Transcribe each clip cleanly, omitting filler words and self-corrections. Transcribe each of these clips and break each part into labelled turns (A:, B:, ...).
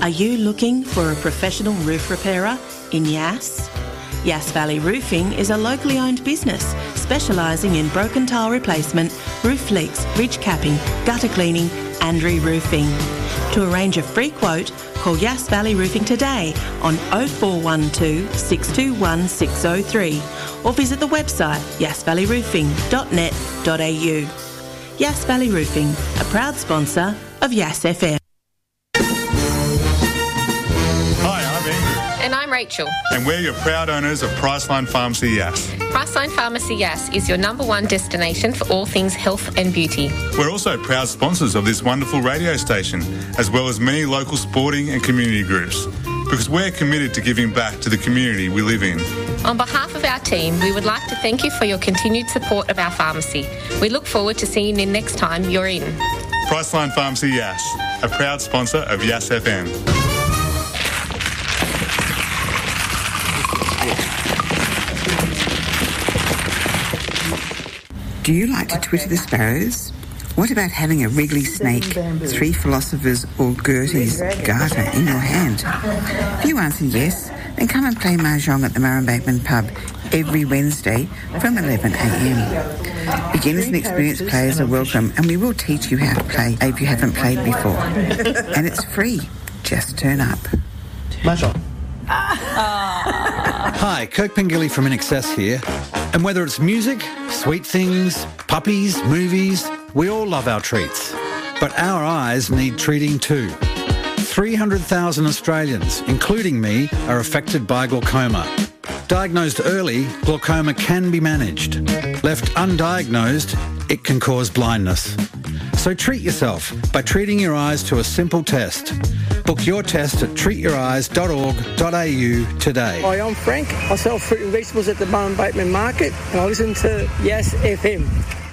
A: Are you looking for a professional roof repairer in Yass? Yass Valley Roofing is a locally owned business specialising in broken tile replacement, roof leaks, ridge capping, gutter cleaning and re-roofing. To arrange a free quote, call Yass Valley Roofing today on 0412 621 603 or visit the website yassvalleyroofing.net.au. Yass Valley Roofing, a proud sponsor of Yass FM.
B: And I'm Rachel.
C: And we're your proud owners of Priceline Pharmacy Yass.
B: Priceline Pharmacy Yass is your number one destination for all things health and beauty.
C: We're also proud sponsors of this wonderful radio station, as well as many local sporting and community groups, because we're committed to giving back to the community we live in.
B: On behalf of our team, we would like to thank you for your continued support of our pharmacy. We look forward to seeing you next time you're in.
C: Priceline Pharmacy Yass, a proud sponsor of Yass FM.
D: Do you like to Twitter the sparrows? What about having a wriggly snake, three philosophers or Gertie's garter in your hand? If you answer yes, then come and play Mahjong at the Murrum Bateman pub every Wednesday from 11am. Beginners and experienced players are welcome, and we will teach you how to play if you haven't played before. And it's free. Just turn up.
E: Mahjong. Hi, Kirk Pengilly from InXS here. And whether it's music, sweet things, puppies, movies, we all love our treats. But our eyes need treating too. 300,000 Australians, including me, are affected by glaucoma. Diagnosed early, glaucoma can be managed. Left undiagnosed, it can cause blindness. So treat yourself by treating your eyes to a simple test. Book your test at treatyoureyes.org.au today.
F: Hi, I'm Frank. I sell fruit and vegetables at the Murrum Bateman Market, and I listen to Yass FM.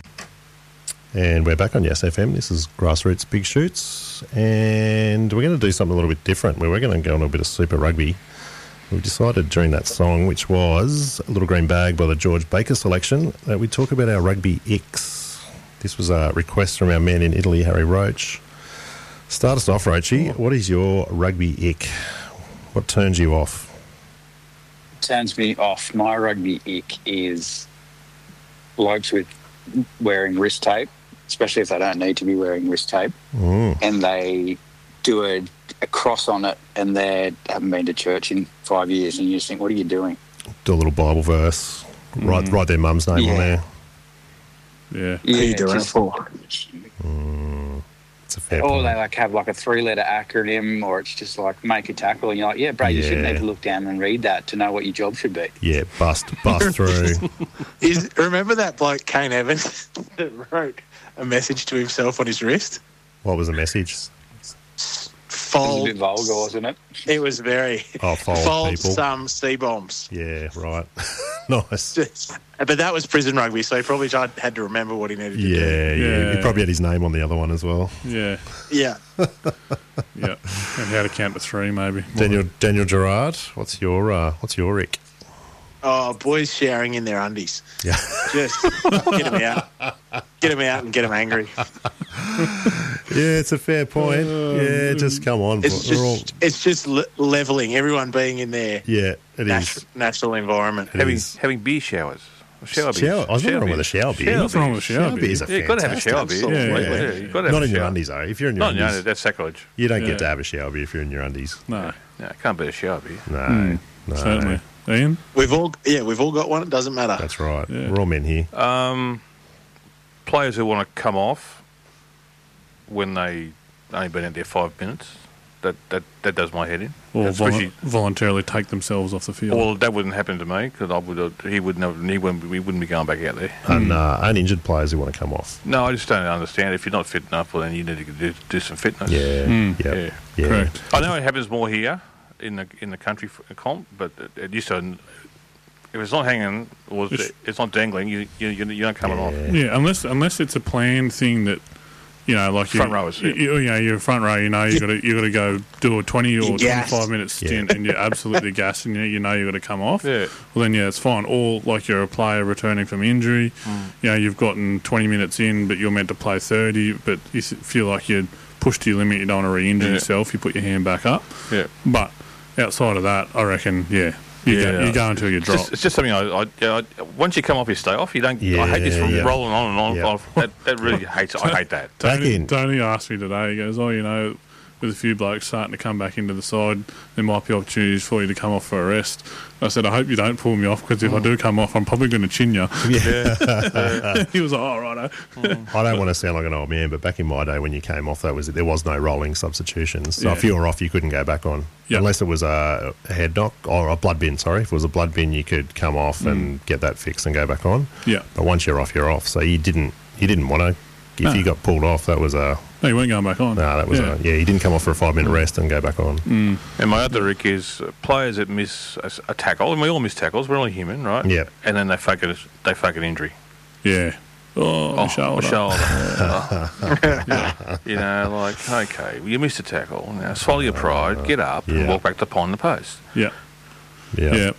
G: And we're back on Yass FM. This is Grassroots Big Shoots, and we're going to do something a little bit different. We're going to go on a bit of Super Rugby. We decided during that song, which was A Little Green Bag by the George Baker selection, that we talk about our rugby icks. This was a request from our man in Italy, Harry Roach. Start us off, Roachy. What is your rugby ick? What turns you off?
H: Turns me off. My rugby ick is blokes with wearing wrist tape, especially if they don't need to be wearing wrist tape, and they do a cross on it and they haven't been to church in 5 years, and you just think, what are you doing?
G: Do a little Bible verse, write their mum's name on there.
I: Yeah.
H: Who are you doing it for?
G: It's a fair
H: or
G: point.
H: they have a 3-letter acronym, or it's just like make a tackle, and you're like, yeah, bro, you shouldn't need to look down and read that to know what your job should be.
G: Yeah, bust through.
J: Remember that bloke Kane Evans that wrote a message to himself on his wrist?
G: What was the message?
H: It was
J: Fold.
H: a bit vulgar, wasn't it?
J: It was very.
G: Fold people.
J: Some sea bombs.
G: Yeah, right. Nice.
J: But that was prison rugby, so he probably had to remember what he needed to do.
G: Yeah. He probably had his name on the other one as well.
I: Yeah.
J: Yeah.
I: Yeah. And how to count to 3, maybe.
G: Daniel Gerard, what's your ick?
J: Oh, boys showering in their undies.
G: Yeah.
J: Just get them out. Get them out and get them angry.
G: Yeah, it's a fair point. Yeah, just come on.
J: It's just levelling, everyone being in their natural environment.
K: Having beer showers. Shower beers.
G: I was wondering with a shower beer.
I: Nothing wrong with shower beers.
G: You've
K: got to have a shower beer.
G: Yeah.
K: You've got to have
G: Not
K: a
G: in your
K: shower.
G: undies, though. If you're in your undies.
K: No, that's sacrilege.
G: You don't get to have a shower beer if you're in your undies.
I: No.
K: No, it can't be a shower beer.
G: No.
I: Certainly. Ian?
J: We've all got one. It doesn't matter.
G: That's right. Yeah. We're all men here.
K: Players who want to come off when they only been out there 5 minutes, that does my head in.
I: Or voluntarily take themselves off the field.
K: Well, that wouldn't happen to me because we wouldn't be going back out there.
G: And uninjured players who want to come off.
K: No, I just don't understand. If you're not fit enough, well, then you need to do some fitness.
G: Yeah.
I: Correct.
K: I know it happens more here in the country comp, but it used to. If it's not hanging or it's not dangling, you're not coming off.
I: Yeah, unless it's a planned thing that, like
K: front rowers.
I: You're front row. You got to go do a 20 or 25 minute stint, and you're absolutely gassed, and you got to come off.
K: Yeah.
I: Well, then it's fine. Or like you're a player returning from injury. You've gotten 20 minutes in, but you're meant to play 30, but you feel like you're push to your limit, you don't want to re-injure yourself, you put your hand back up.
K: Yeah.
I: But outside of that, I reckon, you go until you drop.
K: It's just something I once you come off, you stay off. You don't. I hate this from rolling on and on.
G: Yeah.
K: That really hates. I hate that.
I: Tony asked me today. He goes, with a few blokes starting to come back into the side, there might be opportunities for you to come off for a rest. I said, I hope you don't pull me off, because if I do come off, I'm probably going to chin you.
G: Yeah.
I: He was like, oh, righto.
G: I don't want to sound like an old man, but back in my day when you came off, there was no rolling substitutions. So if you were off, you couldn't go back on. Yep. Unless it was a head knock or a blood bin, sorry. If it was a blood bin, you could come off and get that fixed and go back on.
I: Yeah.
G: But once you're off, you're off. So you didn't want to. If you got pulled off, that was a...
I: No, you weren't going back on.
G: No, that was you didn't come off for a 5-minute rest and go back on.
K: And my other rick is players that miss a tackle, and we all miss tackles, we're only human, right?
G: Yeah.
K: And then they fake an injury.
I: Yeah. My shoulder.
K: You know, like, okay, well, you missed a tackle. Now swallow your pride, get up, and walk back to pond the post.
I: Yeah.
G: Yeah.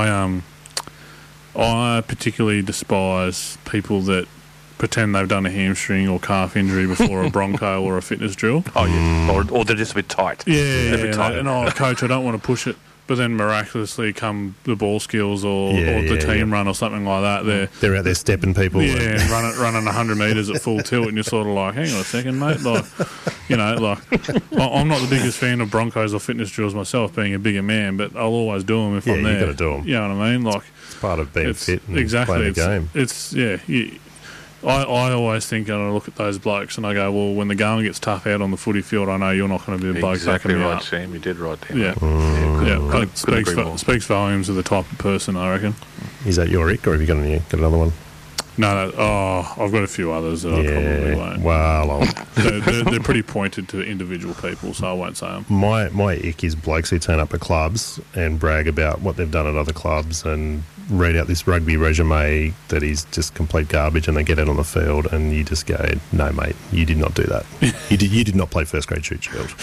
I: I particularly despise people that pretend they've done a hamstring or calf injury before a bronco or a fitness drill.
K: Oh, yeah. Or they're just a bit tight.
I: Yeah. Tight. Coach, I don't want to push it. But then miraculously come the ball skills or the team run or something like that.
G: They're out there stepping people.
I: Yeah, and running 100 metres at full tilt, and you're sort of like, hang on a second, mate. Like, I'm not the biggest fan of broncos or fitness drills myself, being a bigger man, but I'll always do them if I'm there.
G: You've got to do them.
I: You know what I mean? Like,
G: it's part of being fit and
I: playing
G: the game.
I: I always think, and I look at those blokes and I go, well, when the going gets tough out on the footy field, I know you're not going to be the bloke
K: exactly
I: backing me
K: right,
I: up.
K: Sam. You did right there.
I: Yeah. It speaks volumes of the type of person, I reckon.
G: Is that your Rick, or have you got another one?
I: No, I've got a few others that I probably won't.
G: Well,
I: they're pretty pointed to individual people, so I won't say them.
G: My ick is blokes who turn up at clubs and brag about what they've done at other clubs and read out this rugby resume that is just complete garbage, and they get out on the field and you just go, no, mate, you did not do that. You did not play first grade shoot shield.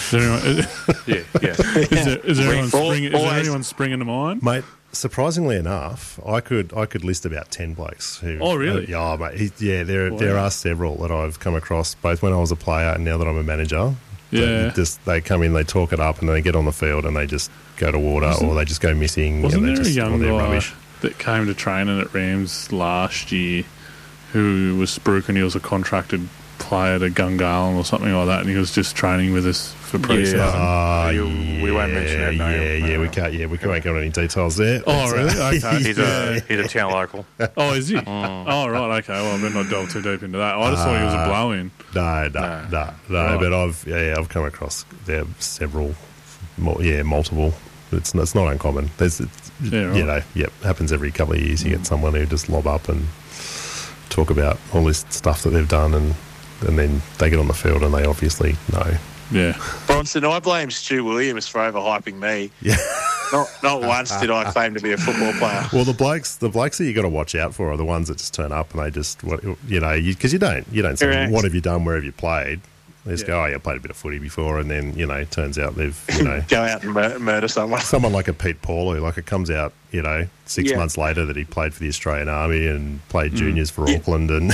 I: Is there anyone springing to mind?
G: Mate, surprisingly enough, I could list about 10 blokes who...
I: Oh, really?
G: Mate. There are several that I've come across, both when I was a player and now that I'm a manager.
I: Yeah.
G: They come in, they talk it up, and they get on the field and they just go to water, or they just go missing.
I: Wasn't there
G: just,
I: a young guy
G: rubbish
I: that came to training at Rams last year who was spruiking? He was a contracted player to Gungahlin or something like that, and he was just training with us for pre-season.
K: We won't mention that name.
G: We can't. We can't go into any details there.
I: Oh, really? Okay.
K: He's a town local.
I: Oh, is he? Oh, right. Okay. Well, I better not delve too deep into that. I just thought he was a blow-in.
G: No. Right. But I've come across there several. Multiple. It's not uncommon. Happens every couple of years. You get someone who just lob up and talk about all this stuff that they've done, and then they get on the field and they obviously know.
I: Yeah.
J: Bronson, I blame Stu Williams for overhyping me.
G: Yeah.
J: Not once did I claim to be a football player.
G: Well, the blokes that you got to watch out for are the ones that just turn up and they just, because you don't say, what have you done, where have you played? They just go, I played a bit of footy before, and then, turns out they've,
J: go out and murder someone.
G: Someone like a Pete Paul, who, it comes out, 6 months later that he played for the Australian Army and played juniors for Auckland and...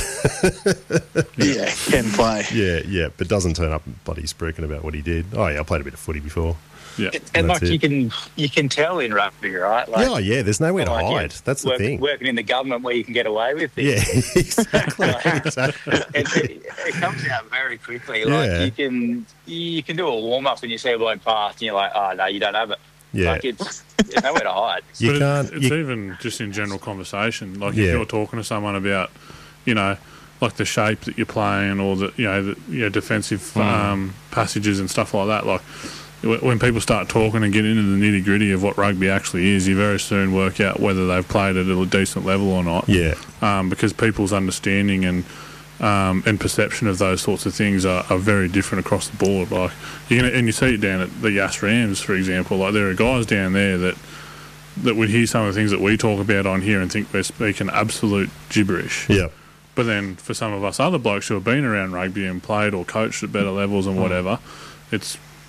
J: can play.
G: Yeah, but doesn't turn up and bloody spruiking about what he did. Oh, yeah, I played a bit of footy before.
I: Yeah.
H: And you can tell in rugby, right?
G: There's nowhere to hide. That's the thing.
H: Working in the government where you can get away with it.
G: Yeah, exactly.
H: It comes out very quickly. You can do a warm up and you see a bloke pass and you're like, oh no, you don't have it.
G: Yeah.
H: It's nowhere to hide.
I: It's even just in general conversation. If you're talking to someone about, the shape that you're playing or the defensive passages and stuff like that, when people start talking and get into the nitty-gritty of what rugby actually is, you very soon work out whether they've played at a decent level or not.
G: Yeah.
I: Because people's understanding and perception of those sorts of things are very different across the board. And you see it down at the Yass Rams, for example. There are guys down there that would hear some of the things that we talk about on here and think we're speaking absolute gibberish.
G: Yeah.
I: But then for some of us other blokes who have been around rugby and played or coached at better levels and whatever, it's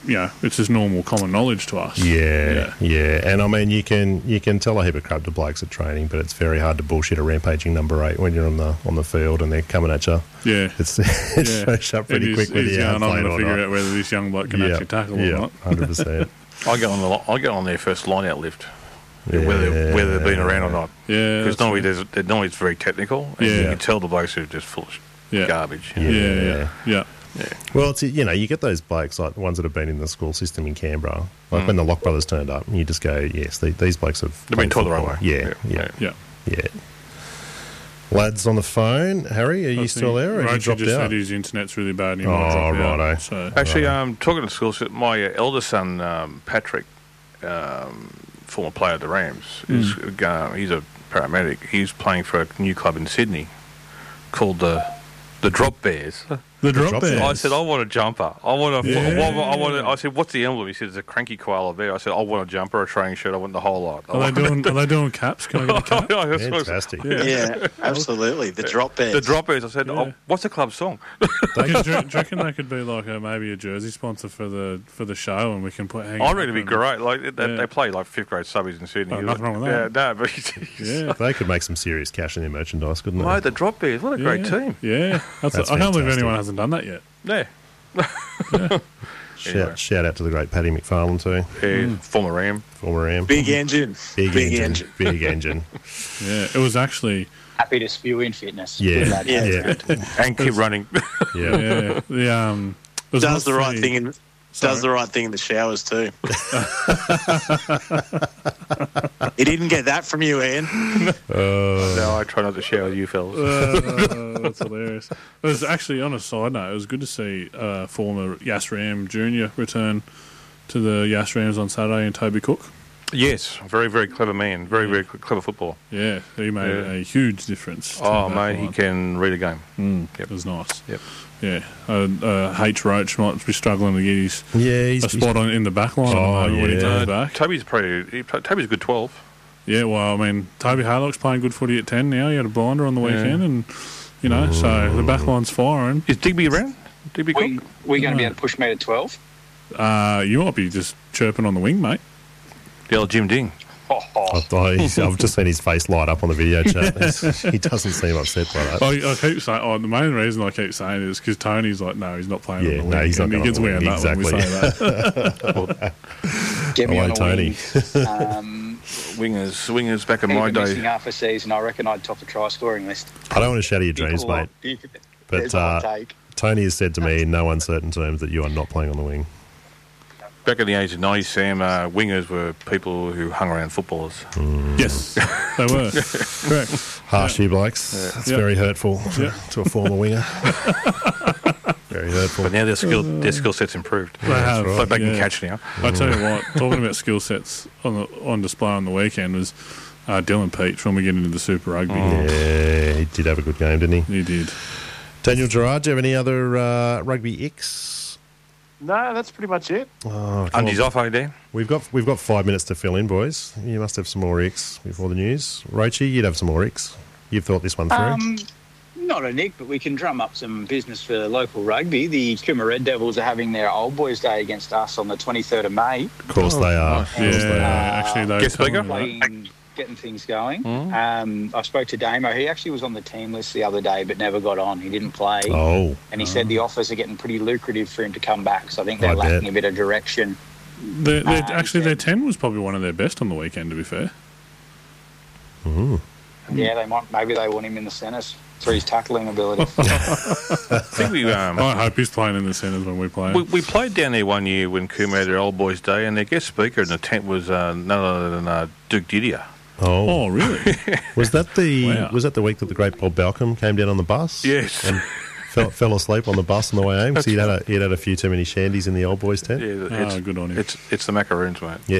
I: it's just normal common knowledge to us.
G: Yeah. And I mean, you can tell a heap of crap to blokes at training, but it's very hard to bullshit a rampaging number 8 when you're on the field and they're coming at you.
I: Yeah,
G: it shows up pretty quick whether you have played or not.
I: Figure out whether this young bloke can actually tackle or not.
G: 100%.
K: I get on their first line out lift. Whether they've been around or not.
I: Yeah,
K: because normally it's very technical, and you can tell the blokes are just full of garbage.
I: Yeah.
G: Well, it's you get those blokes like the ones that have been in the school system in Canberra, like when the Lock brothers turned up, and you just go, yes, these blokes have
K: they've been taught the wrong way.
G: Yeah. Lads on the phone, Harry, are you still there? Or have you dropped
I: just
G: out?
I: said his internet's really bad. And he might drop out,
G: righto.
I: So.
K: Actually, talking to schools, my eldest son Patrick. Former player of the Rams. He's a paramedic. He's playing for a new club in Sydney called the Drop Bears.
I: The Drop Bears.
K: I said, I want a jumper. I said, what's the emblem? He said, it's a cranky koala bear. I said, I want a jumper, a training shirt. I want the whole lot.
I: Are they doing caps? Can I get a cap?
G: Fantastic.
J: Yeah, absolutely. The Drop Bears.
K: The Drop Bears. I said, what's the club song?
I: Do you reckon they could be like maybe a jersey sponsor for the show, and we can put?
K: I reckon it'd be great. Like they play like 5th grade subbies in Sydney.
I: Nothing wrong with that.
K: Yeah, no, but
G: they could make some serious cash in their merchandise, couldn't they?
K: Mate, the Drop Bears. What a great team.
I: Yeah, I can't believe anyone hasn't done that yet.
K: Yeah.
G: Shout out to the great Paddy McFarlane too.
K: Yeah, former Ram.
J: Big engine.
G: Big engine.
I: Yeah, it was actually
H: happy to spew in fitness.
G: Yeah.
K: And keep running.
I: Yeah.
J: Does the right thing in. Does the right thing in the showers too. He didn't get that from you, Ian.
K: No, I try not to shower with you fellas.
I: That's hilarious. It was actually, on a side note, it was good to see former Yas Ram Jr. return to the Yas Rams on Saturday, and Toby Cook.
K: Yes, very, very clever man. Very, very clever footballer.
I: Yeah, he made a huge difference.
K: Oh, mate, he can read a game.
I: It was nice.
K: Yep.
I: Yeah, H. Roach might be struggling to get his spot in the back line when he comes back.
K: Toby's a good 12.
I: Yeah, well, I mean, Toby Haylock's playing good footy at 10 now. He had a blinder on the weekend, and, so the back line's firing.
K: Is Digby around? Digby Cook?
H: We're going to be able to push me to 12?
I: You might be just chirping on the wing, mate.
K: The old Jim Ding.
G: I've just seen his face light up on the video chat. He doesn't seem upset by that.
I: I keep saying, the main reason I keep saying it is because Tony's like, no, he's not playing on the wing.
G: No, he's not.
I: And he gets wound up when we say that.
H: Get me on
G: Tony.
K: Wingers back in my day.
H: Missing half a season, I reckon I'd top the try scoring list.
G: I don't want to shatter your dreams, mate. But Tony has said to me in no uncertain terms that you are not playing on the wing.
K: Back in the age of 90s, Sam, wingers were people who hung around footballers.
I: Yes, they were. Correct.
G: Harsh, you blokes. It's very hurtful to a former winger. Very hurtful.
K: But now their skill set's improved.
I: They have.
K: So they can catch now.
I: I tell you what, talking about skill sets on display on the weekend was Dylan Peach when we get into the Super Rugby.
G: Yeah, he did have a good game, didn't he?
I: He did.
G: Daniel Gerard, do you have any other rugby icks?
J: No, that's pretty much it.
K: Undies off, Dan?
G: We've got 5 minutes to fill in, boys. You must have some more icks before the news. Roachy, you'd have some more icks. You've thought this one through.
H: Not a nick, but we can drum up some business for local rugby. The Cooma Red Devils are having their Old Boys Day against us on the 23rd of May.
G: Of course they are.
I: Actually, they
K: guest speaker?
H: Getting things going. I spoke to Damo. He actually was on the team list the other day, but never got on. He didn't play. And he said the offers are getting pretty lucrative for him to come back. So I think they're lacking a bit of direction.
I: Their 10 was probably one of their best on the weekend, to be fair.
H: Yeah, maybe they want him in the centres for his tackling ability.
K: I think
I: I hope he's playing in the centres when we play.
K: We played down there one year when Cooma had their Old Boys Day, and their guest speaker in the tent was none other than Duke Didier.
I: Oh, really?
G: Was that the week that the great Bob Balcom came down on the bus?
K: Yes.
G: And fell asleep on the bus on the way home because he'd had a few too many shandies in the Old Boys tent.
K: Yeah,
I: good on him.
K: It's the macaroons, mate.
G: Yeah.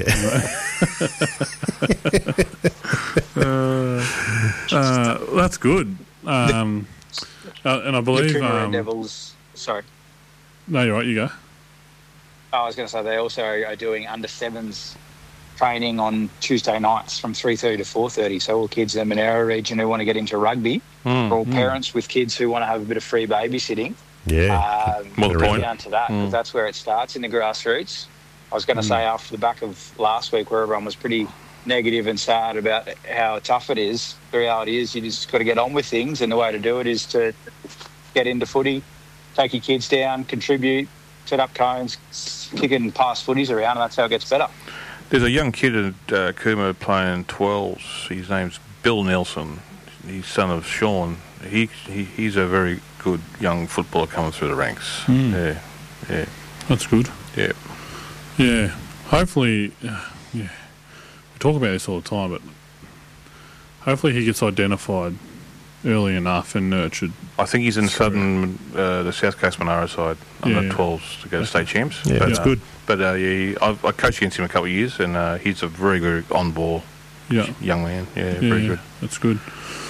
I: That's good. And I believe
H: the Cooma Red Devils. Sorry.
I: No, you're right. You go.
H: I was going to say they also are doing under sevens training on Tuesday nights from 3:30 to 4:30. So all kids in the Monaro region who want to get into rugby, for all parents with kids who want to have a bit of free babysitting,
G: Yeah.
K: More the point.
H: Down to that, because that's where it starts in the grassroots. I was going to say after the back of last week where everyone was pretty negative and sad about how tough it is, the reality is you just got to get on with things, and the way to do it is to get into footy, take your kids down, contribute, set up cones, kicking past footies around, and that's how it gets better.
K: There's a young kid at Cooma playing 12s. His name's Bill Nelson. He's son of Sean. He's a very good young footballer coming through the ranks. Yeah.
I: That's good.
K: Yeah.
I: Yeah. Hopefully, we talk about this all the time, but hopefully he gets identified early enough and nurtured.
K: I think he's in the South Coast Monaro side under 12s to go to state champs.
G: Yeah, that's good.
K: But I coached against him a couple of years, and he's a very good on-ball young man. Yeah, very good.
I: That's good.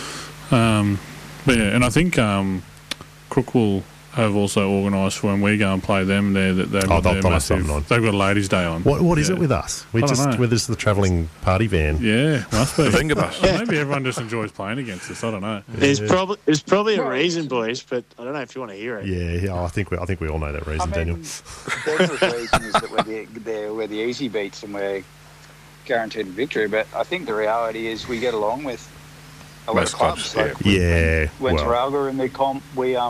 I: But yeah, and I think Crook will have also organised for when we go and play them there that they've got their massive, they've got a ladies' day on.
G: What is it with us? We're just the travelling party van.
I: Yeah, must be.
K: The finger bus.
I: Maybe everyone just enjoys playing against us. I don't know.
J: There's probably a reason, boys, but I don't know if you want to hear it.
G: Yeah. I think we all know that reason, Daniel.
H: The reason is that we're the easy beats and we're guaranteed victory. But I think the reality is we get along with a lot of clubs. Like when Taralga in the comp,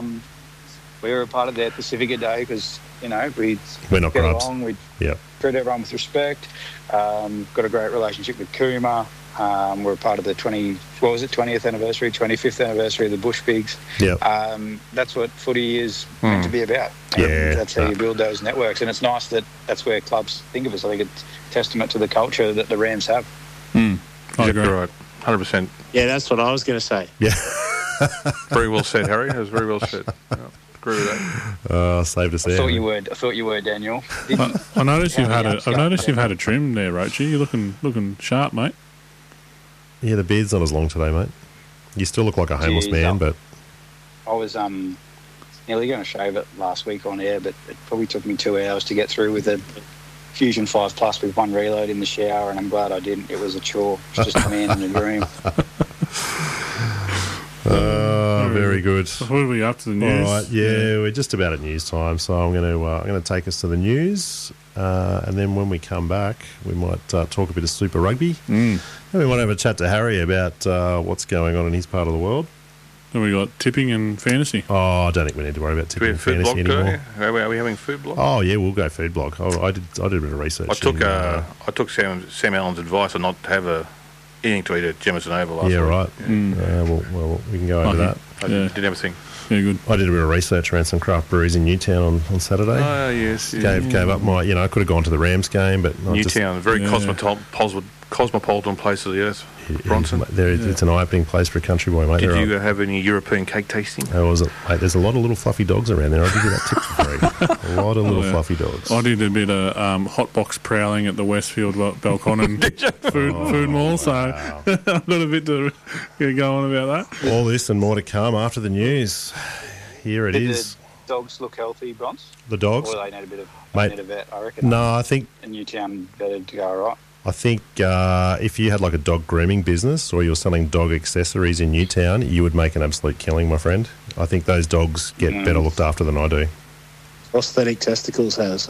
H: we were a part of their Pacifica Day because, we're not get grubs. Along, we treat everyone with respect, got a great relationship with Cooma, we're a part of the 20th anniversary, 25th anniversary of the Bush Pigs. That's what footy is meant to be about. That's how you build those networks, and it's nice that that's where clubs think of us. I think it's a testament to the culture that the Rams have.
K: I agree. Right. 100%.
J: Yeah, that's what I was going to say.
G: Yeah.
K: Very well said, Harry. That was very well said. Agree with that.
G: Saved us there.
H: I thought you were, Daniel.
I: I noticed you've had a trim there, Roachy. You're looking sharp, mate.
G: Yeah, the beard's not as long today, mate. You still look like a homeless man, but
H: I was nearly going to shave it last week on air, but it probably took me 2 hours to get through with a Fusion 5 Plus with one reload in the shower, and I'm glad I didn't. It was a chore. It was just a man in a dream.
G: Very good.
I: So what are we up to the news?
G: All right, we're just about at news time, so I'm going to take us to the news, and then when we come back, we might talk a bit of Super Rugby, and we might have a chat to Harry about what's going on in his part of the world.
I: Then we got tipping and fantasy.
G: Oh, I don't think we need to worry about tipping and fantasy anymore.
K: Are we having food blog?
G: Oh yeah, we'll go food blog. I did a bit of research.
K: I took Sam Allen's advice on not to have anything to eat at Jemison Oval last week.
G: Right. Well, we can go over that.
K: I did everything.
I: Yeah, good.
G: I did a bit of research around some craft breweries in Newtown on Saturday.
K: Oh, yes.
G: Gave up my, I could have gone to the Rams game, but
K: Newtown, very cosmopolitan place of the earth. Bronson.
G: It's an eye-opening place for a country boy, mate.
K: Did you have any European cake tasting?
G: There's a lot of little fluffy dogs around there. I'll give you that tip for free. A lot of little fluffy dogs.
I: I did a bit of hot box prowling at the Westfield Belconnen food mall, so I've got a bit to go on about that.
G: All this and more to come after the news. Here it is.
H: The dogs look healthy, Bronze?
G: The dogs?
H: Or they need a bit of a vet, I reckon.
G: No, I think...
H: In Newtown, better to go all right.
G: I think if you had like a dog grooming business or you're selling dog accessories in Newtown, you would make an absolute killing, my friend. I think those dogs get better looked after than I do.
J: Prosthetic testicles has.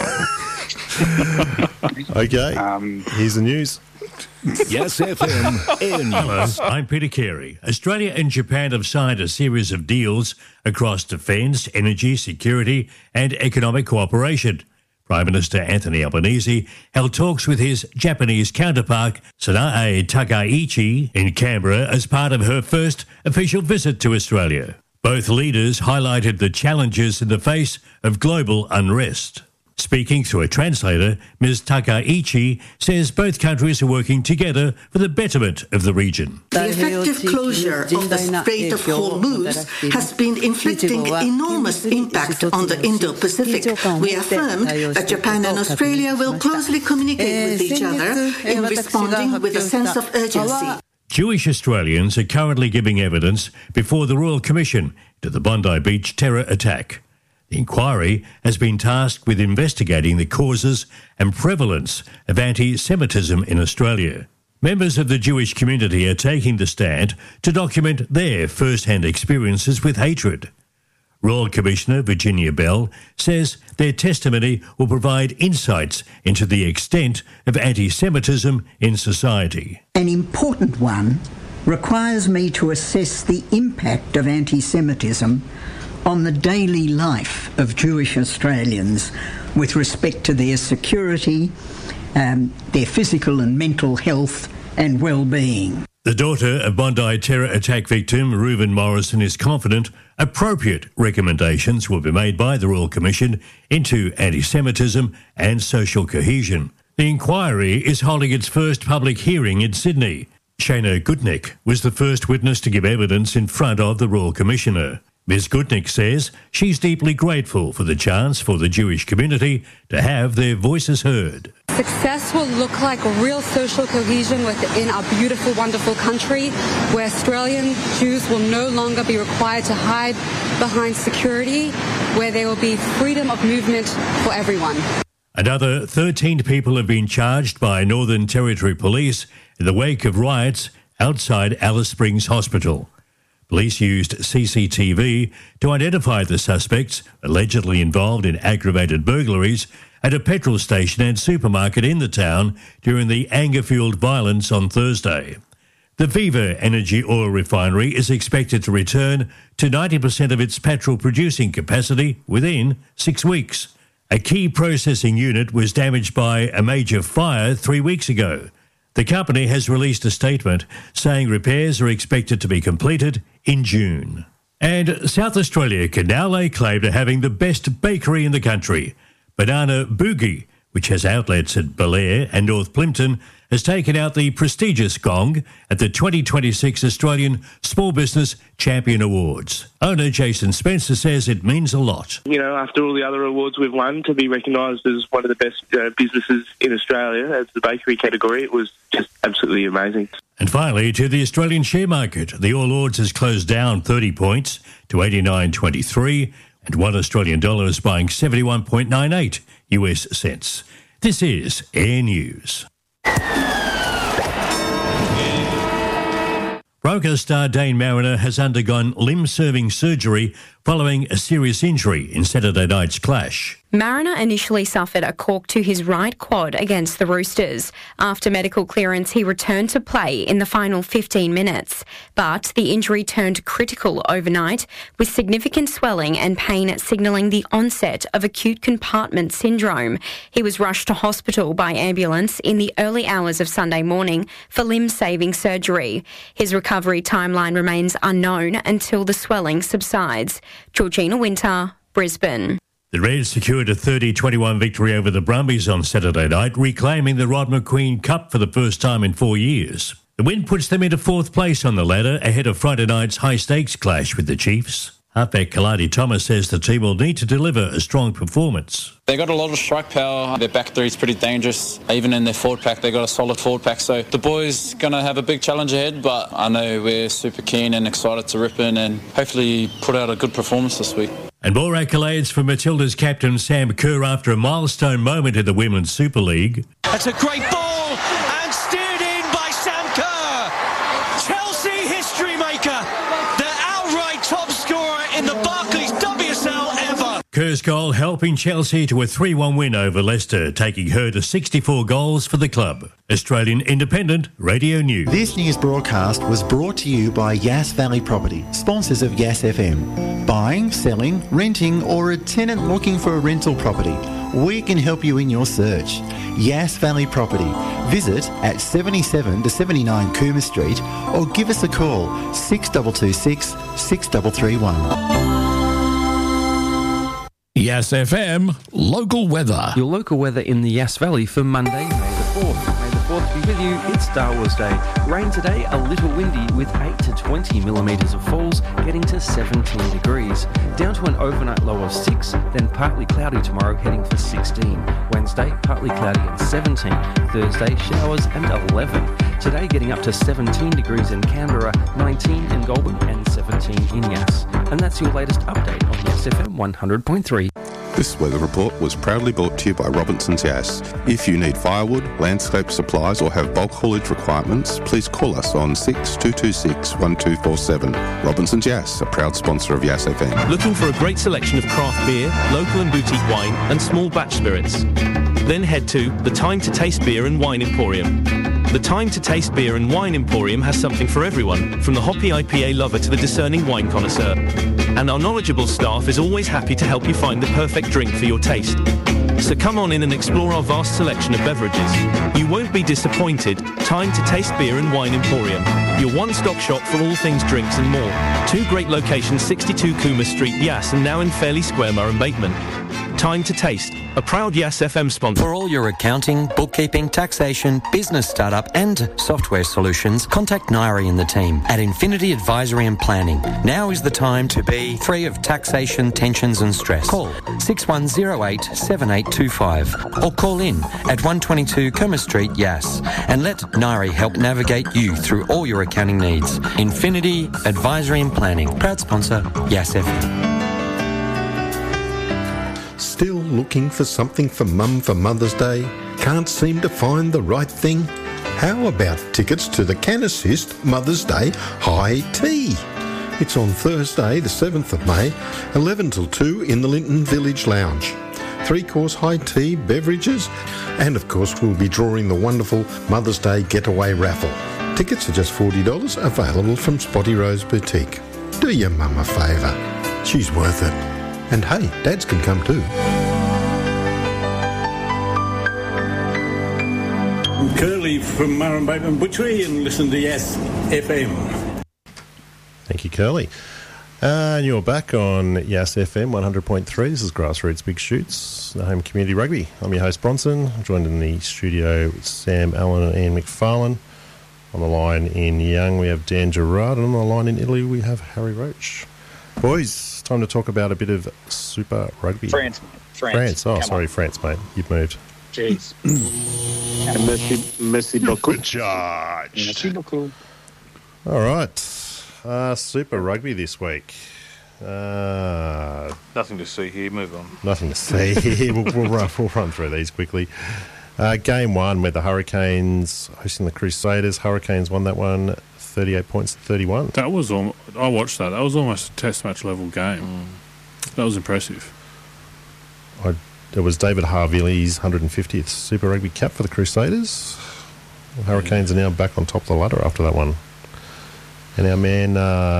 G: Okay, here's the news.
L: Yes FM Air News. I'm Peter Carey. Australia and Japan have signed a series of deals across defence, energy, security and economic cooperation. Prime Minister Anthony Albanese held talks with his Japanese counterpart, Sanae Takaichi, in Canberra as part of her first official visit to Australia. Both leaders highlighted the challenges in the face of global unrest. Speaking through a translator, Ms. Takaichi says both countries are working together for the betterment of the region.
M: The effective closure of the Strait of Hormuz has been inflicting enormous impact on the Indo-Pacific. We affirm that Japan and Australia will closely communicate with each other in responding with a sense of urgency.
L: Jewish Australians are currently giving evidence before the Royal Commission to the Bondi Beach terror attack. The inquiry has been tasked with investigating the causes and prevalence of anti-Semitism in Australia. Members of the Jewish community are taking the stand to document their first-hand experiences with hatred. Royal Commissioner Virginia Bell says their testimony will provide insights into the extent of anti-Semitism in society.
N: An important one requires me to assess the impact of anti-Semitism on the daily life of Jewish Australians with respect to their security, their physical and mental health and well-being.
L: The daughter of Bondi terror attack victim Reuben Morrison is confident appropriate recommendations will be made by the Royal Commission into anti-Semitism and social cohesion. The inquiry is holding its first public hearing in Sydney. Shana Gutnick was the first witness to give evidence in front of the Royal Commissioner. Ms Gutnick says she's deeply grateful for the chance for the Jewish community to have their voices heard.
O: Success will look like real social cohesion within our beautiful, wonderful country, where Australian Jews will no longer be required to hide behind security, where there will be freedom of movement for everyone.
L: Another 13 people have been charged by Northern Territory Police in the wake of riots outside Alice Springs Hospital. Police used CCTV to identify the suspects allegedly involved in aggravated burglaries at a petrol station and supermarket in the town during the anger-fueled violence on Thursday. The Viva Energy oil refinery is expected to return to 90% of its petrol-producing capacity within 6 weeks. A key processing unit was damaged by a major fire 3 weeks ago. The company has released a statement saying repairs are expected to be completed in June. And South Australia can now lay claim to having the best bakery in the country. Banana Boogie, which has outlets at Belair and North Plympton, has taken out the prestigious gong at the 2026 Australian Small Business Champion Awards. Owner Jason Spencer says it means a lot.
P: You know, after all the other awards we've won, to be recognised as one of the best businesses in Australia as the bakery category, it was just absolutely amazing.
L: And finally, to the Australian share market. The All Ords has closed down 30 points to 89.23, and $1 Australian is buying 71.98 US cents. This is Air News. Broker star Dane Mariner has undergone limb-serving surgery following a serious injury in Saturday night's clash.
Q: Mariner initially suffered a cork to his right quad against the Roosters. After medical clearance, he returned to play in the final 15 minutes. But the injury turned critical overnight, with significant swelling and pain signalling the onset of acute compartment syndrome. He was rushed to hospital by ambulance in the early hours of Sunday morning for limb-saving surgery. His recovery timeline remains unknown until the swelling subsides. Georgina Winter, Brisbane.
L: The Reds secured a 30-21 victory over the Brumbies on Saturday night, reclaiming the Rod McQueen Cup for the first time in 4 years. The win puts them into fourth place on the ladder ahead of Friday night's high-stakes clash with the Chiefs. Halfback Kalani Thomas says the team will need to deliver a strong performance.
R: They got a lot of strike power. Their back three is pretty dangerous. Even in their forward pack, they got a solid forward pack. So the boys going to have a big challenge ahead, but I know we're super keen and excited to rip in and hopefully put out a good performance this week.
L: And more accolades for Matilda's captain Sam Kerr after a milestone moment in the Women's Super League.
S: That's a great ball and steered in by Sam Kerr. Chelsea history maker, the outright top scorer in the Barclays WSL ever.
L: Kerr's goal helping Chelsea to a 3-1 win over Leicester, taking her to 64 goals for the club. Australian Independent Radio News.
T: This news broadcast was brought to you by Yass Valley Property, sponsors of Yass FM. Buying, selling, renting, or a tenant looking for a rental property, we can help you in your search. Yass Valley Property. Visit at 77 to 79 Cooma Street or give us a call 6226 6331.
U: Yass FM Local Weather.
V: Your local weather in the Yass Valley for Monday, May the 4th. May the 4th be with you. It's Star Wars Day. Rain today, a little windy with 8 to 20 millimetres of falls, getting to 17 degrees. Down to an overnight low of 6, then partly cloudy tomorrow, heading for 16. Wednesday, partly cloudy and 17. Thursday, showers and 11. Today, getting up to 17 degrees in Canberra, 19 in Goulburn and 17 in Yass. And that's your latest update on Yass FM 100.3.
A: This weather report was proudly brought to you by Robinson's Gas. If you need firewood, landscape supplies or have bulk haulage requirements, please call us on 6226 1247. Robinson's Gas, a proud sponsor of Yass FM.
B: Looking for a great selection of craft beer, local and boutique wine and small batch spirits? Then head to the Time to Taste Beer and Wine Emporium. The Time to Taste Beer and Wine Emporium has something for everyone, from the hoppy IPA lover to the discerning wine connoisseur. And our knowledgeable staff is always happy to help you find the perfect drink for your taste. So come on in and explore our vast selection of beverages. You won't be disappointed. Time to Taste Beer and Wine Emporium, your one-stop shop for all things drinks and more. 2 great locations, 62 Cooma Street, Yass, and now in Fairley Square, Murray Bateman. Time to Taste, a proud Yass FM sponsor.
W: For all your accounting, bookkeeping, taxation, business startup and software solutions, contact Nairi and the team at Infinity Advisory and Planning. Now is the time to be free of taxation, tensions and stress. Call 6108 7825 or call in at 122 Cooma Street, Yass, and let Nairi help navigate you through all your accounting needs. Infinity Advisory and Planning, proud sponsor, Yass FM.
X: Still looking for something for Mum for Mother's Day? Can't seem to find the right thing? How about tickets to the Can Assist Mother's Day High Tea? It's on Thursday, the 7th of May, 11 till 2 in the Linton Village Lounge. 3-course high tea, beverages, and of course we'll be drawing the wonderful Mother's Day Getaway Raffle. Tickets are just $40, available from Spotty Rose Boutique. Do your mum a favour. She's worth it. And hey, dads can come too.
Y: Curly from Murray Bateman Butchery and listen to Yass FM.
G: Thank you, Curly. And you're back on Yass FM 100.3. This is Grassroots Big Shoots, the home community rugby. I'm your host, Bronson. I'm joined in the studio with Sam Allen and Ian McFarlane. On the line in Young, we have Dan Gerard. And on the line in Italy, we have Harry Roach. Boys, time to talk about a bit of Super Rugby.
H: France.
G: Oh, sorry, France, mate. You've moved.
H: Jeez.
J: Merci beaucoup.
G: Good charge.
H: Merci beaucoup.
G: All right. Super Rugby this week.
K: Nothing to see here. Move on.
G: Nothing to see. we'll run through these quickly. Game 1 with the Hurricanes hosting the Crusaders. Hurricanes won that one 38 points to 31.
I: That was I watched that. That was almost a test match level game. That was impressive.
G: It was David Harville's 150th Super Rugby cap for the Crusaders. The Hurricanes are now back on top of the ladder after that one. And our man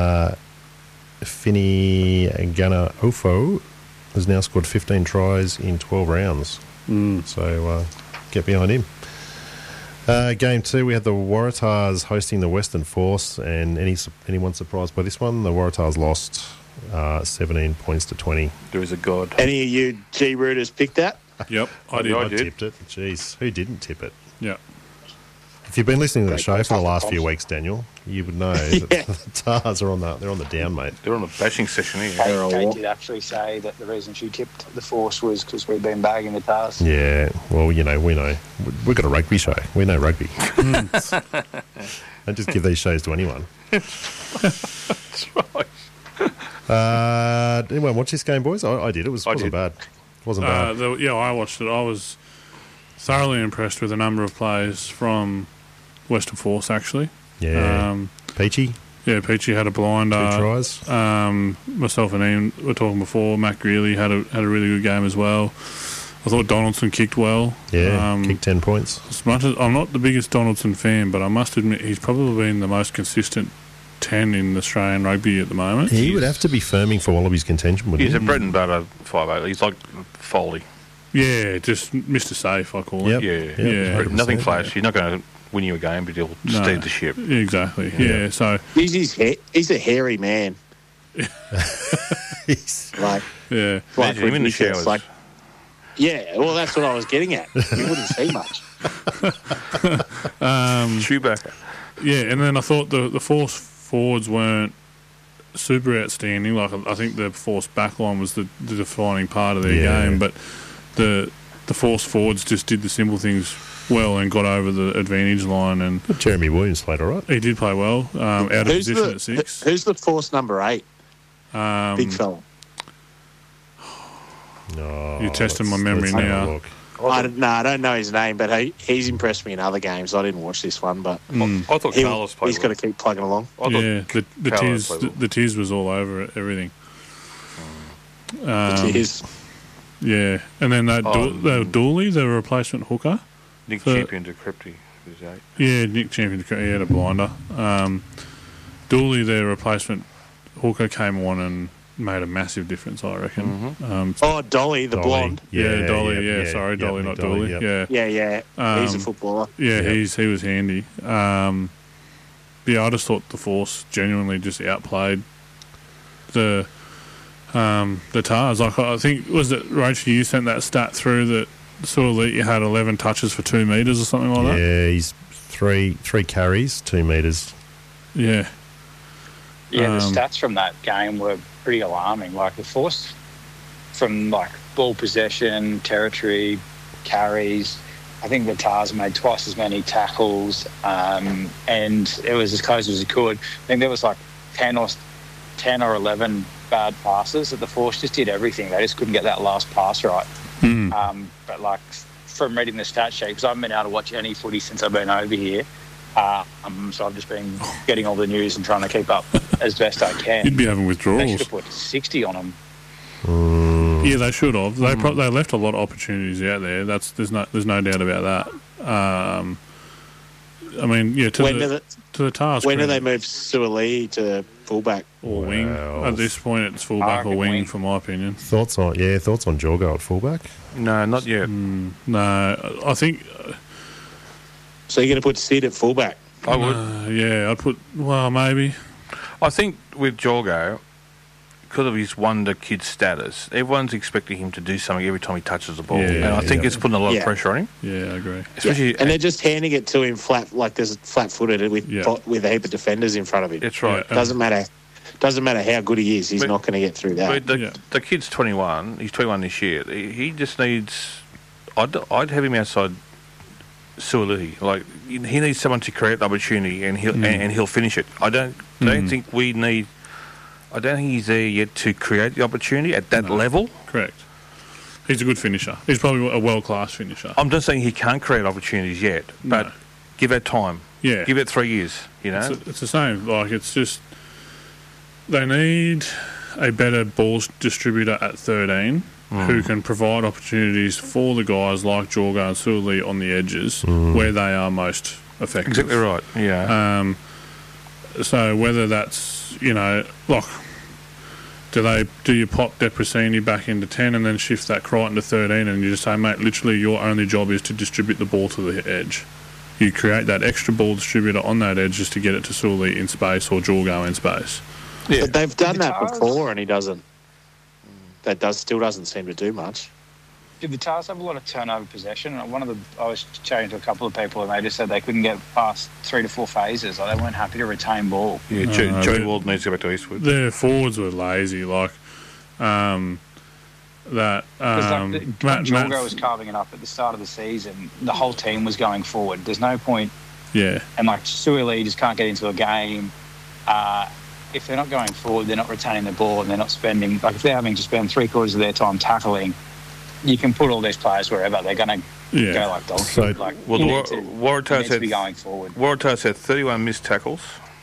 G: Fini Ganaofo has now scored 15 tries in 12 rounds. So get behind him. Game 2, we had the Waratahs hosting the Western Force, and anyone surprised by this one? The Waratahs lost 17 points to 20.
K: There is a God.
J: Any of you G-rooters picked that?
I: Yep, I did.
G: I tipped it. Jeez, who didn't tip it?
I: Yeah.
G: If you've been listening to the show for the last few weeks, Daniel, you would know that the Tars are on the down, mate.
K: They're on a bashing session here.
H: Kate did actually say that the reason she tipped the Force was because we've been bagging the Tars.
G: Yeah, well, we know. We've got a rugby show. We know rugby. Don't just give these shows to anyone.
K: That's right.
G: Anyone watch this game, boys? I did. It wasn't bad. Wasn't bad.
I: I watched it. I was thoroughly impressed with a number of players from Western Force, actually.
G: Yeah. Peachy?
I: Yeah, Peachy had a blinder.
G: 2 tries.
I: Myself and Ian were talking before. Mac Greeley had a really good game as well. I thought Donaldson kicked well.
G: Yeah, kicked 10 points.
I: As much as I'm not the biggest Donaldson fan, but I must admit he's probably been the most consistent 10 in Australian rugby at the moment.
G: He would have to be firming for Wallabies contention, wouldn't he?
K: He's a bread and butter 5'8". He's like Foley.
I: Yeah, just Mr. Safe, I call him.
K: Yeah. Nothing flash. He's not going to win you a game, but he'll steer the ship.
I: Exactly. Yeah. So
J: he's a hairy man.
G: He's
J: like
K: imagine him in the showers.
J: Well, that's what I was getting at. You wouldn't see much.
K: Chewbacca.
I: Yeah, and then I thought the Force forwards weren't super outstanding. Like I think the Force backline was the defining part of their game, but the Force forwards just did the simple things well and got over the advantage line. And
G: Jeremy Williams played all right.
I: He did play well. Out of position at 6.
J: Who's the Force number 8? Big fella.
G: No,
I: You're testing my memory
G: let's have a
I: now.
G: look.
J: I don't know his name, but he's impressed me in other games. I didn't watch this one, but
K: I thought Carlos played.
J: He's got to keep plugging along.
I: Yeah, the Tiz was all over it, everything.
J: The Tiz.
I: Yeah, and then Dooley, the replacement hooker.
K: Nick Champion to Crypty.
I: Yeah, Nick Champion. He had a blinder. Dooley, their replacement hooker, came on and made a massive difference, I reckon.
J: Dolly, the blonde.
I: Dolly. Sorry, Dolly, not Dooley.
J: Yep. Yeah. He's a footballer.
I: Yeah, he was handy. I just thought the Force genuinely just outplayed the Tars. Like, I think, was it Rachel, you sent that stat through that sort of you had 11 touches for 2 metres or something like that?
G: Yeah, he's three carries, 2 metres.
I: Yeah.
H: Yeah, the stats from that game were pretty alarming. Like, the Force, from like ball possession, territory, carries, I think the Tars made twice as many tackles, and it was as close as it could. I think there was like 10 or 11 bad passes that the Force just did everything. They just couldn't get that last pass right. But like, from reading the stat sheet, because I haven't been able to watch any footy since I've been over here, so I've just been getting all the news and trying to keep up as best I can.
I: You'd be having withdrawals.
H: They should have put 60 on them.
I: Yeah, they should have. They left a lot of opportunities out there. There's no doubt about that. I mean, yeah. To the task.
J: When do they move Suaalii to fullback
I: or wing? At this point, it's fullback or wing, for my opinion.
G: Thoughts on Jorgo at fullback?
K: No, not yet.
I: No, I think.
J: So you're going to put Sid at fullback?
K: I would.
I: Yeah, I'd put. Well, maybe.
K: I think with Jorgo, because of his wonder kid status, everyone's expecting him to do something every time he touches the ball, and I think it's putting a lot of pressure on him.
I: Yeah, I agree.
K: Especially,
J: and they're just handing it to him flat, like there's flat-footed with a heap of defenders in front of him.
K: That's right.
J: Doesn't matter how good he is, he's not going to get through that.
K: But the kid's 21. He's 21 this year. He just needs. I'd have him outside Suaalii. Like, he needs someone to create the opportunity, and he'll finish it. I don't think we need. I don't think he's there yet to create the opportunity at that level.
I: Correct. He's a good finisher. He's probably a world-class finisher.
K: I'm just saying he can't create opportunities yet, but give it time.
I: Yeah.
K: Give it 3 years, you know?
I: It's the same. Like, it's just... They need a better ball distributor at 13 who can provide opportunities for the guys like Jorgo and Suaalii on the edges where they are most effective.
K: Exactly right, yeah.
I: So whether that's, like, do you pop Depressini back into 10 and then shift that Crichton to 13 and you just say, mate, literally your only job is to distribute the ball to the edge. You create that extra ball distributor on that edge just to get it to Suaalii in space or Jorgo in space.
J: Yeah. But they've done that before and he doesn't. Still doesn't seem to do much.
H: Did the Tars have a lot of turnover possession? I was chatting to a couple of people and they just said they couldn't get past 3 to 4 phases. Like, they weren't happy to retain ball.
K: Yeah, Joey Wald needs to go back to Eastwood.
I: Their forwards were lazy, like that.
H: Matt Jorgo was carving it up at the start of the season. The whole team was going forward. There's no point.
I: Yeah.
H: And like Suaalii just can't get into a game. If they're not going forward, they're not retaining the ball, and they're not spending. Like, if they're having to spend 3/4 of their time tackling, you can put all these players wherever. They're going to go like dog shit. Like,
K: well,
H: Waratahs had, be going forward.
K: Waratahs had 31 missed tackles,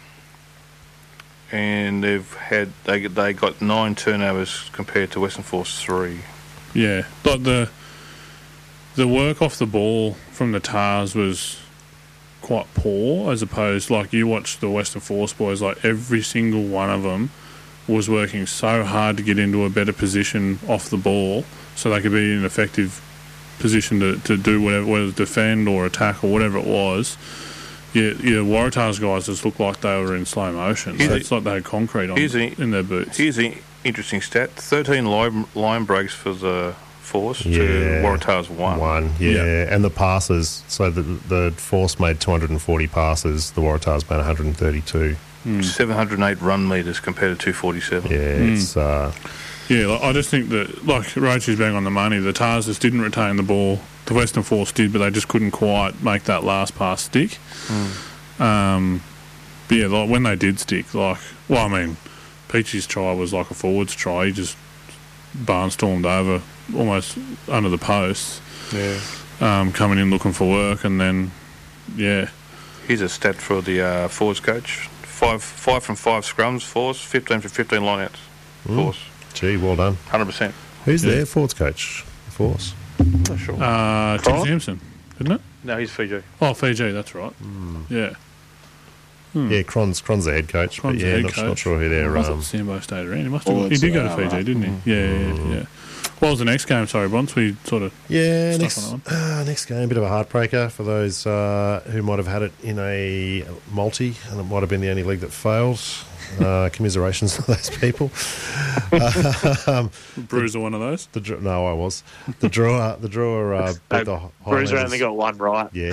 K: and they got 9 turnovers compared to Western Force 3.
I: Yeah, but the work off the ball from the Tars was quite poor, as opposed, like, you watch the Western Force boys, like, every single one of them was working so hard to get into a better position off the ball so they could be in an effective position to do whatever, whether defend or attack or whatever it was. Yeah, Waratahs guys just looked like they were in slow motion. So it's like they had concrete in their boots.
K: Here's an interesting stat: 13 line breaks for the Force to Waratahs 1.
G: And the passes. So the Force made 240 passes. The Waratahs made 132.
K: 708 run meters compared to 247.
G: Yeah, it's.
I: I just think that, like, Roachie's bang on the money. The Tars just didn't retain the ball. The Western Force did, but they just couldn't quite make that last pass stick. But yeah, like, when they did stick, Peachy's try was like a forwards try. He just barnstormed over almost under the posts.
K: Yeah.
I: Coming in looking for work, and then, yeah.
K: Here's a stat for the forwards coach. 5 from 5 scrums, force, 15 from 15 lineouts, force.
G: Gee, well done.
K: 100%.
G: Who's their forwards coach? Force.
K: Not sure.
I: Tim Sampson, isn't it?
K: No, he's Fiji.
I: Oh, Fiji, that's right. Yeah.
G: Yeah, Cron's the head coach,
I: Cron's
G: but yeah,
I: the head
G: not sure who they're...
I: I thought Sambo stayed around. He did go to Fiji, didn't he? Yeah. What was the next game? Sorry, Bonds, we sort of...
G: Yeah,
I: stuck on that one.
G: next game, a bit of a heartbreaker for those who might have had it in a multi, and it might have been the only league that failed. Commiserations to those people.
J: Bruiser, one of those?
G: No, I was. The drawer beat the
J: Bruiser
G: Highlanders.
J: only got one right.
G: Yeah.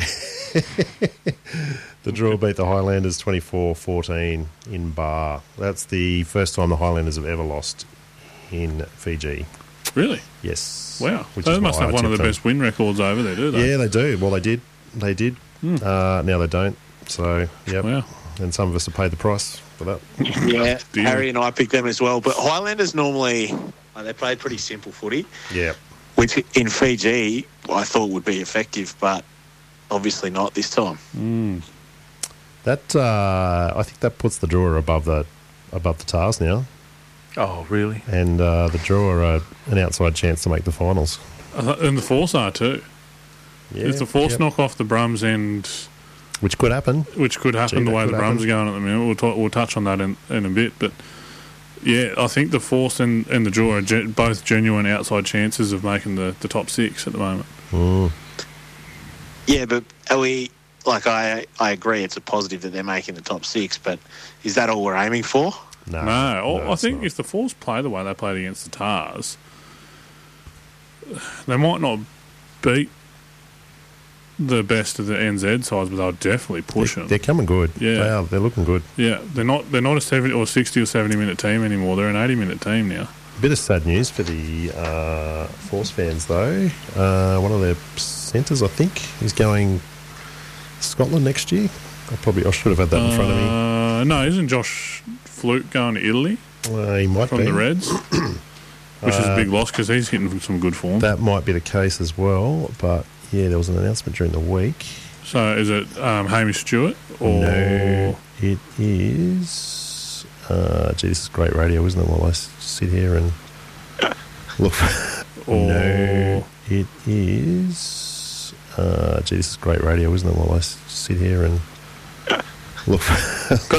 G: The draw beat the Highlanders 24-14 in Bar. That's the first time the Highlanders have ever lost in Fiji.
I: Really?
G: Yes.
I: Wow.
G: Which
I: They
G: is
I: must
G: why
I: have
G: I
I: one of the
G: tipped
I: best win records over there, do they?
G: Yeah, they do. Well, they did. Now they don't. So, yeah.
I: Wow.
G: And some of us have paid the price for that.
J: Yeah, Harry and I picked them as well. But Highlanders normally, they played pretty simple footy.
G: Yeah.
J: Which in Fiji, I thought would be effective, but obviously not this time.
G: That I think that puts the drawer above the Tars now.
K: Oh, really?
G: And the drawer are an outside chance to make the finals.
I: And the Force are too.
G: Yeah,
I: if the Force knock off the Brums and...
G: Which could happen.
I: The way the Brums are going at the minute. We'll touch on that in a bit. But, yeah, I think the Force and the draw are both genuine outside chances of making the top 6 at the moment.
J: Yeah, but are we... Like, I agree it's a positive that they're making the top 6, but is that all we're aiming for?
I: No, I think if the Force play the way they played against the Tars, they might not beat the best of the NZ sides, but they'll definitely push them.
G: They're coming good.
I: Yeah,
G: they're looking good.
I: Yeah, they're not a 70 or 60 or 70 minute team anymore. They're an 80-minute team now.
G: Bit of sad news for the Force fans, though. One of their centres, I think, is going Scotland next year. I should have had that in front of me.
I: No, isn't Josh Fluke going to Italy?
G: He might
I: from
G: be.
I: the Reds, which is a big loss because he's hitting some good form.
G: That might be the case as well, but yeah, there was an announcement during the week.
I: So is it Hamish Stewart? Or
G: No, it is... this is great radio, isn't it, while I sit here and look... No, it is... this is great radio, isn't it, while I sit here and look...